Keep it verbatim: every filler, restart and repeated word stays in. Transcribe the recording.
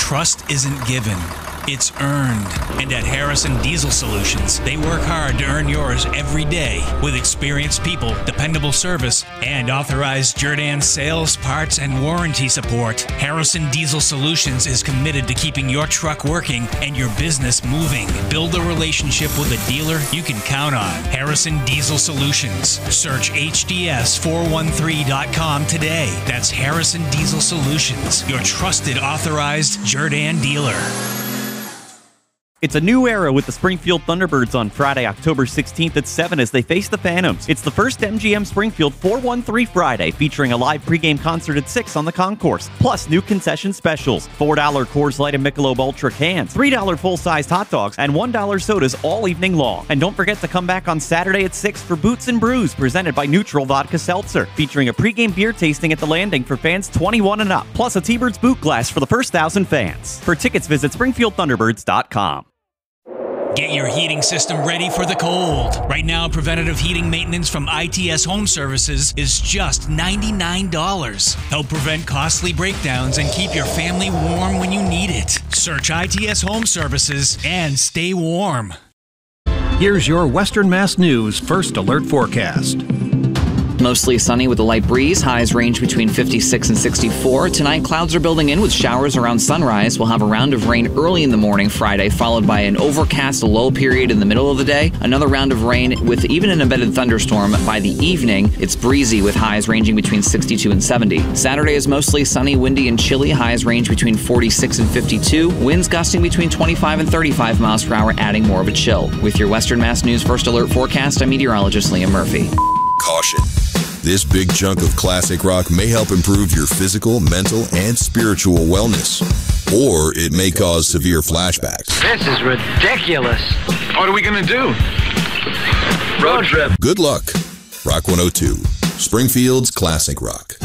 Trust isn't given, it's earned. And at Harrison Diesel Solutions, they work hard to earn yours every day with experienced people, dependable service, and authorized Jerr-Dan sales, parts, and warranty support. Harrison Diesel Solutions is committed to keeping your truck working and your business moving. Build a relationship with a dealer you can count on. Harrison Diesel Solutions. Search H D S four one three dot com today. That's Harrison Diesel Solutions, your trusted authorized Jerr-Dan dealer. It's a new era with the Springfield Thunderbirds on Friday, October sixteenth at seven as they face the Phantoms. It's the first M G M Springfield four one three Friday, featuring a live pregame concert at six on the concourse, plus new concession specials. four dollar Coors Light and Michelob Ultra cans, three dollar full-sized hot dogs, and one dollar sodas all evening long. And don't forget to come back on Saturday at six for Boots and Brews, presented by Neutral Vodka Seltzer, featuring a pregame beer tasting at the Landing for fans twenty-one and up, plus a T-Birds boot glass for the first thousand fans. For tickets, visit Springfield Thunderbirds dot com. Get your heating system ready for the cold. Right now, preventative heating maintenance from I T S Home Services is just ninety-nine dollars. Help prevent costly breakdowns and keep your family warm when you need it. Search I T S Home Services and stay warm. Here's your Western Mass News First Alert forecast. Mostly sunny with a light breeze. Highs range between fifty-six and sixty-four. Tonight, clouds are building in with showers around sunrise. We'll have a round of rain early in the morning Friday, followed by an overcast low period in the middle of the day. Another round of rain with even an embedded thunderstorm by the evening. It's breezy with highs ranging between sixty-two and seventy. Saturday is mostly sunny, windy, and chilly. Highs range between forty-six and fifty-two. Winds gusting between twenty-five and thirty-five miles per hour, adding more of a chill. With your Western Mass News First Alert forecast, I'm meteorologist Liam Murphy. Caution. This big chunk of classic rock may help improve your physical, mental, and spiritual wellness. Or it may cause severe flashbacks. This is ridiculous. What are we going to do? Road trip. Good luck. Rock one oh two, Springfield's classic rock.